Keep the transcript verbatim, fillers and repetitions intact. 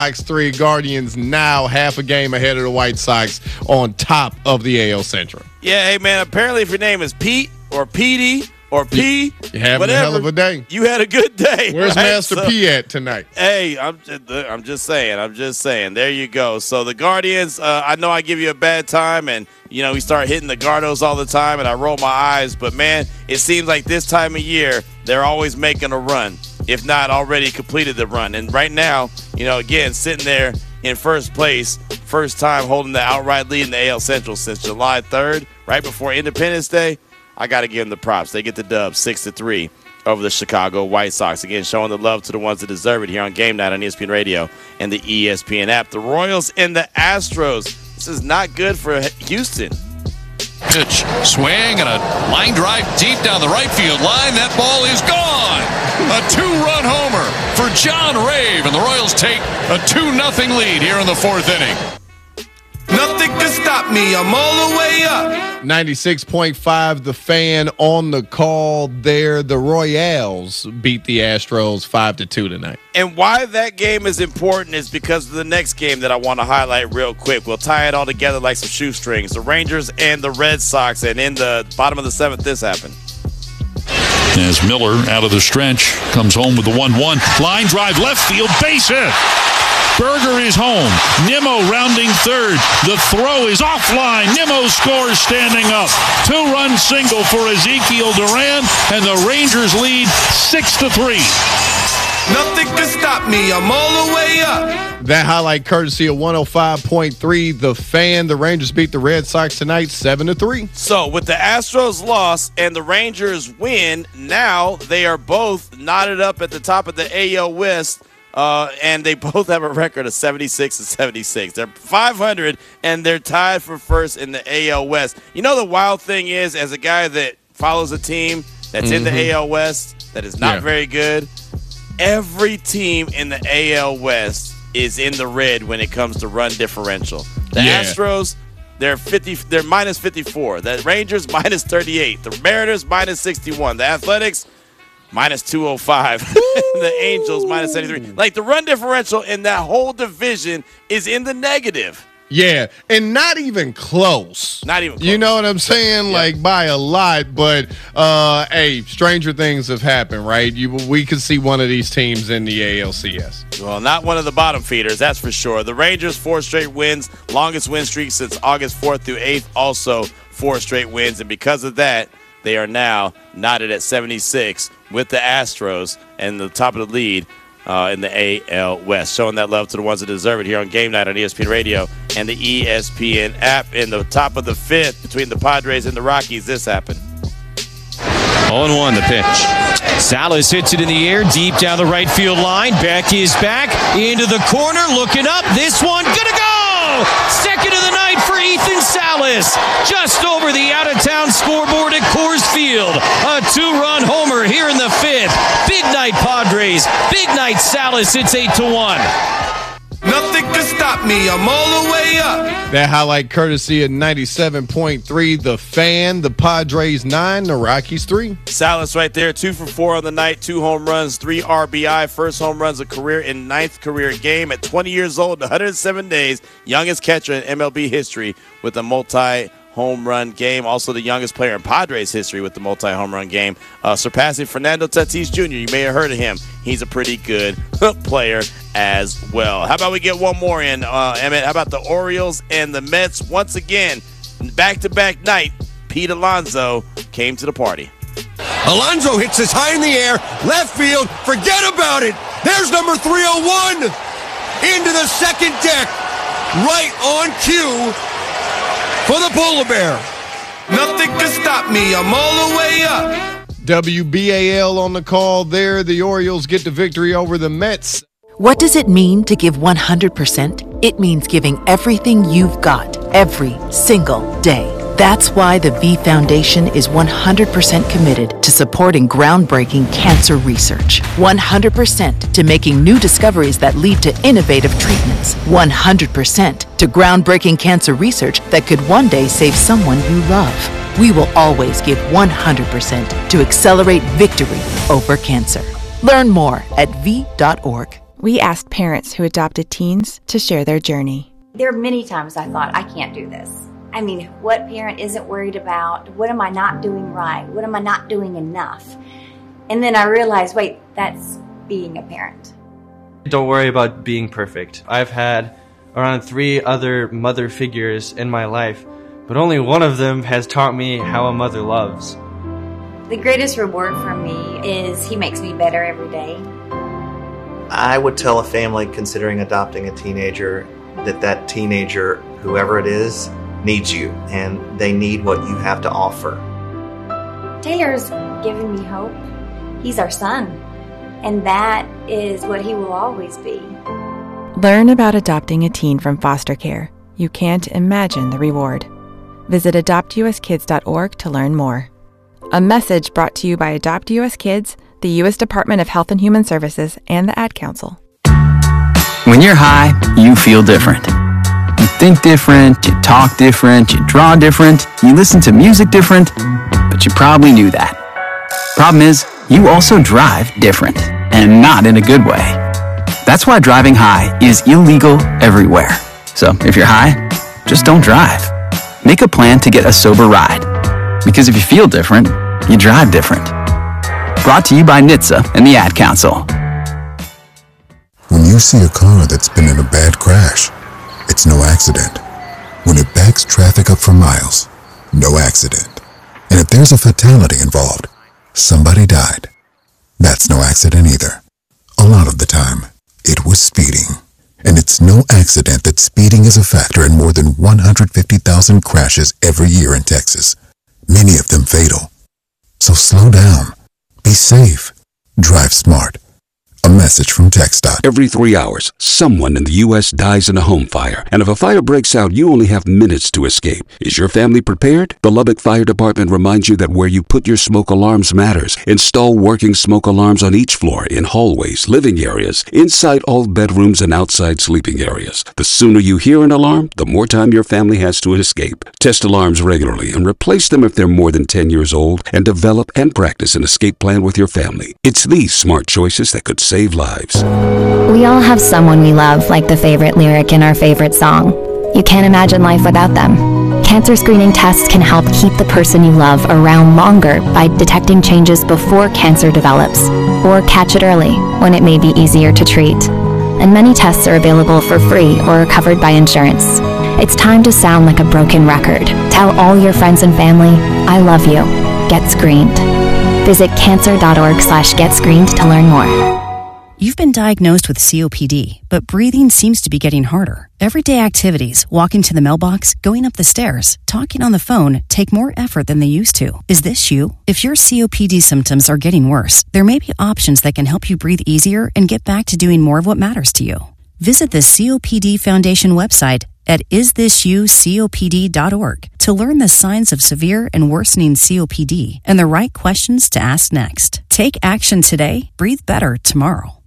Sox three, Guardians now half a game ahead of the White Sox on top of the A L Central. Yeah, hey, man, apparently if your name is Pete or Petey or P, You're having whatever, a hell of a day. You had a good day. Where's right? Master so, P at tonight? Hey, I'm just, I'm just saying. I'm just saying. There you go. So the Guardians, uh, I know I give you a bad time, and, you know, we start hitting the Gardos all the time, and I roll my eyes. But, man, it seems like this time of year, they're always making a run, if not already completed the run. And right now, you know, again, sitting there in first place, first time holding the outright lead in the A L Central since July third, right before Independence Day. I got to give them the props. They get the dub six to three over the Chicago White Sox. Again, showing the love to the ones that deserve it here on Game Night on E S P N Radio and the E S P N app. The Royals and the Astros. This is not good for Houston. Pitch, swing, and a line drive deep down the right field line. That ball is gone. A two-run homer for John Rave, and the Royals take a two nothing lead here in the fourth inning. Nothing can stop me. I'm all the way up. ninety-six point five, The Fan on the call there. The Royals beat the Astros five to two tonight. And why that game is important is because of the next game that I want to highlight real quick. We'll tie it all together like some shoestrings. The Rangers and the Red Sox. And in the bottom of the seventh, this happened. As Miller out of the stretch comes home with the one one. Line drive left field, base hit. Berger is home. Nimmo rounding third. The throw is offline. Nimmo scores standing up. Two-run single for Ezekiel Duran, and the Rangers lead six to three. Nothing can stop me. I'm all the way up. That highlight courtesy of one oh five point three, The Fan. The Rangers beat the Red Sox tonight seven to three. So with the Astros loss and the Rangers win, now they are both knotted up at the top of the A L West. Uh, and they both have a record of seventy-six and seventy-six. They're five hundred, and they're tied for first in the A L West. You know, the wild thing is, as a guy that follows a team that's mm-hmm. in the A L West that is not yeah. very good, every team in the A L West is in the red when it comes to run differential. The yeah. Astros, they're fifty. They're minus fifty-four. The Rangers minus thirty-eight. The Mariners minus sixty-one. The Athletics minus two oh five. The Angels minus seventy-three. Like, the run differential in that whole division is in the negative. Yeah, and not even close. Not even close. You know what I'm saying? Yeah. Like, by a lot. But, uh, hey, stranger things have happened, right? You, we could see one of these teams in the A L C S. Well, not one of the bottom feeders, that's for sure. The Rangers, four straight wins. Longest win streak since August fourth through eighth. Also, four straight wins. And because of that, they are now knotted at seventy-six with the Astros and the top of the lead uh, in the A L West. Showing that love to the ones that deserve it here on Game Night on E S P N Radio and the E S P N app. In the top of the fifth between the Padres and the Rockies, this happened. oh and one the pitch. Salas hits it in the air deep down the right field line. Beck is back into the corner, looking up. This one gonna go! Second of the night for Ethan Salas. Just over the out-of-town scoreboard at Coors Field. A two-run homer here in the fifth. Big night, Padres. Big night, Salas. It's eight to one. Nothing can stop me. I'm all the way up. That highlight courtesy of ninety-seven point three, The Fan. The Padres nine, the Rockies three. Salas right there, two for four on the night, two home runs, three R B I. First home runs of career in ninth career game at twenty years old, one hundred seven days. Youngest catcher in M L B history with a multi home run game. Also the youngest player in Padres history with the multi-home run game, uh, surpassing Fernando Tatis Junior You may have heard of him. He's a pretty good player as well. How about we get one more in, uh, Emmett? How about the Orioles and the Mets? Once again, back-to-back night, Pete Alonso came to the party. Alonso hits this high in the air, left field, forget about it. There's number three oh one into the second deck, right on cue for the Polar Bear. Nothing can stop me. I'm all the way up. W B A L on the call there. The Orioles get the victory over the Mets. What does it mean to give one hundred percent? It means giving everything you've got every single day. That's why the V Foundation is one hundred percent committed to supporting groundbreaking cancer research. one hundred percent to making new discoveries that lead to innovative treatments. one hundred percent to groundbreaking cancer research that could one day save someone you love. We will always give one hundred percent to accelerate victory over cancer. Learn more at V dot org. We asked parents who adopted teens to share their journey. There are many times I thought, I can't do this. I mean, what parent isn't worried about? What am I not doing right? What am I not doing enough? And then I realized, wait, that's being a parent. Don't worry about being perfect. I've had around three other mother figures in my life, but only one of them has taught me how a mother loves. The greatest reward for me is he makes me better every day. I would tell a family considering adopting a teenager that that teenager, whoever it is, needs you, and they need what you have to offer. Taylor's given me hope. He's our son, and that is what he will always be. Learn about adopting a teen from foster care. You can't imagine the reward. Visit adopt u s kids dot org to learn more. A message brought to you by Adopt U S Kids, the U S Department of Health and Human Services, and the Ad Council. When you're high, you feel different. You think different, you talk different, you draw different, you listen to music different, but you probably knew that. Problem is, you also drive different, and not in a good way. That's why driving high is illegal everywhere. So if you're high, just don't drive. Make a plan to get a sober ride. Because if you feel different, you drive different. Brought to you by N H T S A and the Ad Council. When you see a car that's been in a bad crash, it's no accident. When it backs traffic up for miles, no accident. And if there's a fatality involved, somebody died, that's no accident either. A lot of the time, it was speeding. And it's no accident that speeding is a factor in more than one hundred fifty thousand crashes every year in Texas, many of them fatal. So slow down, be safe, drive smart. A message from TxDOT. Every three hours, someone in the U S dies in a home fire. And if a fire breaks out, you only have minutes to escape. Is your family prepared? The Lubbock Fire Department reminds you that where you put your smoke alarms matters. Install working smoke alarms on each floor, in hallways, living areas, inside all bedrooms, and outside sleeping areas. The sooner you hear an alarm, the more time your family has to escape. Test alarms regularly and replace them if they're more than ten years old, and develop and practice an escape plan with your family. It's these smart choices that could save lives. We all have someone we love, like the favorite lyric in our favorite song. You can't imagine life without them. Cancer screening tests can help keep the person you love around longer by detecting changes before cancer develops, or catch it early when it may be easier to treat. And many tests are available for free or are covered by insurance. It's time to sound like a broken record. Tell all your friends and family, I love you. Get screened. Visit cancer dot org slash get screened to learn more. You've been diagnosed with C O P D, but breathing seems to be getting harder. Everyday activities, walking to the mailbox, going up the stairs, talking on the phone, take more effort than they used to. Is this you? If your C O P D symptoms are getting worse, there may be options that can help you breathe easier and get back to doing more of what matters to you. Visit the C O P D Foundation website at is this you copd dot org to learn the signs of severe and worsening C O P D and the right questions to ask next. Take action today, breathe better tomorrow.